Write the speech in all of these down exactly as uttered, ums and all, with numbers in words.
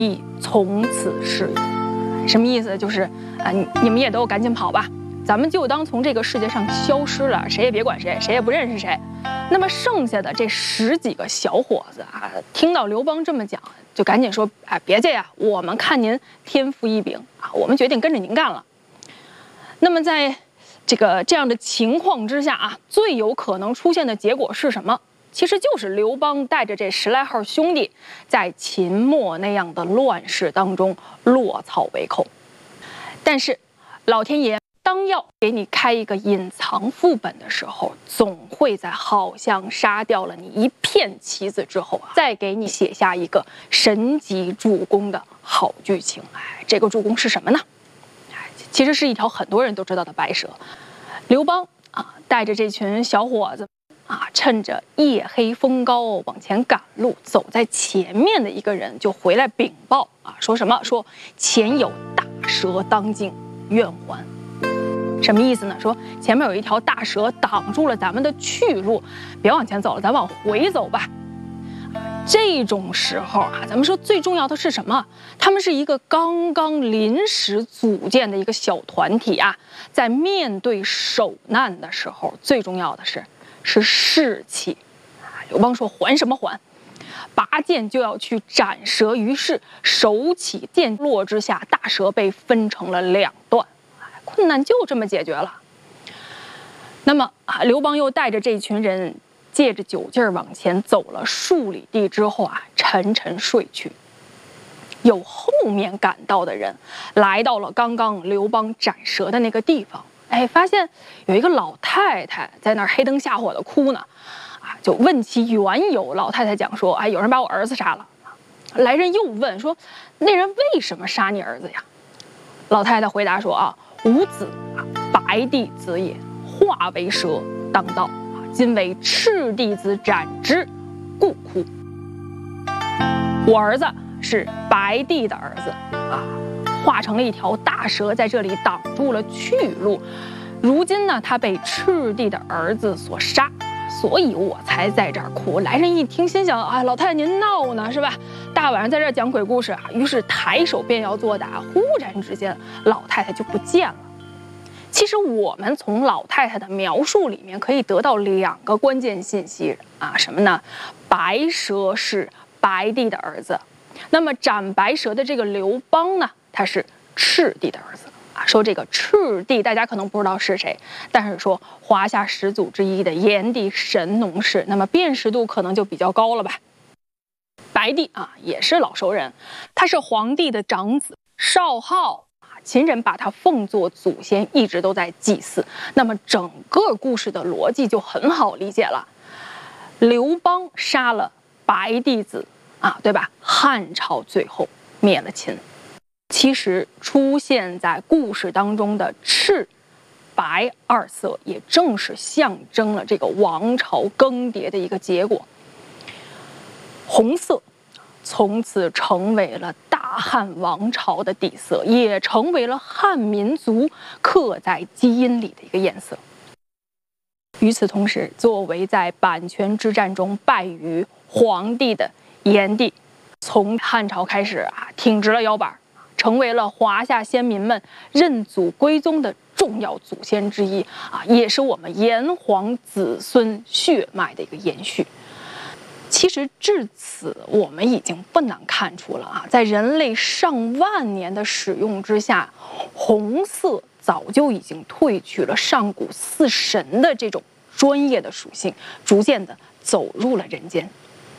亦从此逝矣。什么意思？就是啊，你你们也都赶紧跑吧，咱们就当从这个世界上消失了，谁也别管谁，谁也不认识谁。那么剩下的这十几个小伙子啊，听到刘邦这么讲，就赶紧说：“啊，别介呀，我们看您天赋异禀啊，我们决定跟着您干了。”那么在这个这样的情况之下啊，最有可能出现的结果是什么？其实就是刘邦带着这十来号兄弟，在秦末那样的乱世当中落草为寇。但是，老天爷当要给你开一个隐藏副本的时候，总会在好像杀掉了你一片棋子之后，再给你写下一个神级助攻的好剧情。哎，这个助攻是什么呢？其实是一条很多人都知道的白蛇。刘邦啊，带着这群小伙子啊，趁着夜黑风高往前赶路，走在前面的一个人就回来禀报啊，说什么？说前有大蛇当境，愿还。什么意思呢？说前面有一条大蛇挡住了咱们的去路，别往前走了，咱往回走吧。这种时候啊，咱们说最重要的是什么？他们是一个刚刚临时组建的一个小团体啊，在面对首难的时候，最重要的是是士气。刘邦说：“还什么还？”拔剑就要去斩蛇，于是手起剑落之下，大蛇被分成了两段。困难就这么解决了。那么啊，刘邦又带着这群人，借着酒劲儿往前走了数里地之后啊，沉沉睡去。有后面赶到的人来到了刚刚刘邦斩蛇的那个地方，哎，发现有一个老太太在那儿黑灯瞎火的哭呢，啊，就问其缘由。老太太讲说：“哎，有人把我儿子杀了。”来人又问说：“那人为什么杀你儿子呀？”老太太回答说：“啊。吾子啊，白帝子也，化为蛇当道啊！今为赤帝子斩之，故哭。”我儿子是白帝的儿子啊，化成了一条大蛇，在这里挡住了去路。如今呢，他被赤帝的儿子所杀，所以我才在这儿哭。来人一听，心想：哎，老太太您闹呢是吧？大晚上在这儿讲鬼故事啊！于是抬手便要作答，忽然之间，老太太就不见了。其实我们从老太太的描述里面可以得到两个关键信息啊，什么呢？白蛇是白帝的儿子，那么斩白蛇的这个刘邦呢，他是赤帝的儿子啊。说这个赤帝，大家可能不知道是谁，但是说华夏始祖之一的炎帝神农氏，那么辨识度可能就比较高了吧。白帝啊，也是老熟人，他是黄帝的长子，少昊啊，秦人把他奉作祖先，一直都在祭祀。那么整个故事的逻辑就很好理解了。刘邦杀了白帝子啊，对吧？汉朝最后灭了秦。其实出现在故事当中的赤、白二色，也正是象征了这个王朝更迭的一个结果。红色从此成为了大汉王朝的底色，也成为了汉民族刻在基因里的一个颜色。与此同时，作为在阪泉之战中败于黄帝的炎帝，从汉朝开始啊，挺直了腰板，成为了华夏先民们认祖归宗的重要祖先之一啊，也是我们炎黄子孙血脉的一个延续。其实至此，我们已经不难看出了啊，在人类上万年的使用之下，红色早就已经褪去了上古四神的这种专业的属性，逐渐的走入了人间。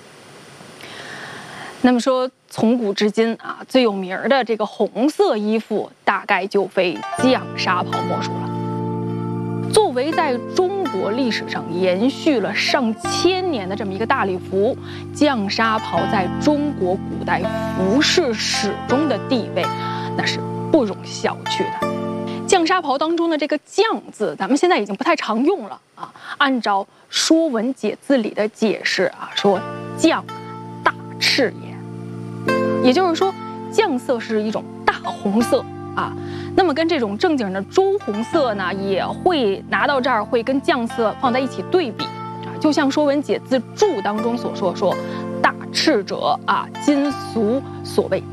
那么说，从古至今啊，最有名的这个红色衣服，大概就非绛纱袍莫属了。作为在中国历史上延续了上千年的这么一个大礼服，绛纱袍在中国古代服饰史中的地位，那是不容小觑的。绛纱袍当中的这个“绛”字，咱们现在已经不太常用了啊。按照《说文解字》里的解释啊，说“绛，大赤也”，也就是说，绛色是一种大红色啊。那么跟这种正经的朱红色呢，也会拿到这儿，会跟绛色放在一起对比啊。就像《说文解字注》当中所说，说大赤者啊，今俗所谓